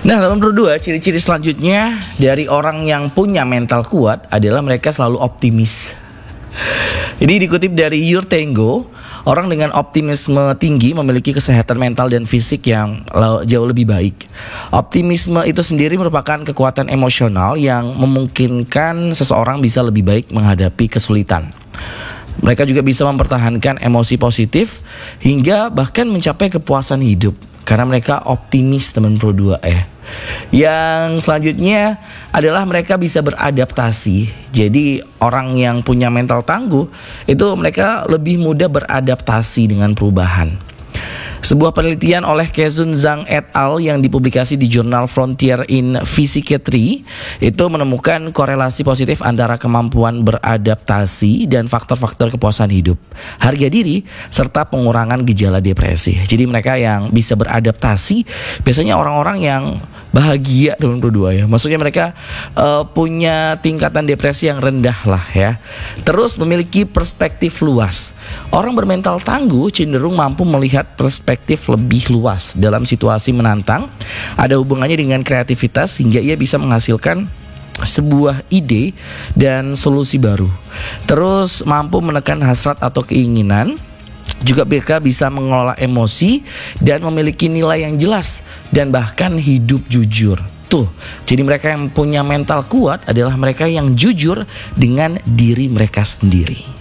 Nah, nomor 2, ciri-ciri selanjutnya dari orang yang punya mental kuat adalah mereka selalu optimis. Jadi dikutip dari Your Tango, orang dengan optimisme tinggi memiliki kesehatan mental dan fisik yang jauh lebih baik. Optimisme itu sendiri merupakan kekuatan emosional yang memungkinkan seseorang bisa lebih baik menghadapi kesulitan. Mereka juga bisa mempertahankan emosi positif hingga bahkan mencapai kepuasan hidup karena mereka optimis, teman Pro 2 . Yang selanjutnya adalah mereka bisa beradaptasi. Jadi orang yang punya mental tangguh itu mereka lebih mudah beradaptasi dengan perubahan. Sebuah penelitian oleh Kezun Zhang et al. Yang dipublikasi di jurnal Frontier in Psychiatry itu menemukan korelasi positif antara kemampuan beradaptasi dan faktor-faktor kepuasan hidup, harga diri, serta pengurangan gejala depresi. Jadi mereka yang bisa beradaptasi biasanya orang-orang yang bahagia, teman berdua ya. Maksudnya mereka punya tingkatan depresi yang rendah lah ya. Terus memiliki perspektif luas. Orang bermental tangguh cenderung mampu melihat perspektif lebih luas dalam situasi menantang. Ada hubungannya dengan kreativitas hingga ia bisa menghasilkan sebuah ide dan solusi baru. Terus mampu menekan hasrat atau keinginan. Juga mereka bisa mengelola emosi dan memiliki nilai yang jelas dan bahkan hidup jujur. Tuh, jadi mereka yang punya mental kuat adalah mereka yang jujur dengan diri mereka sendiri.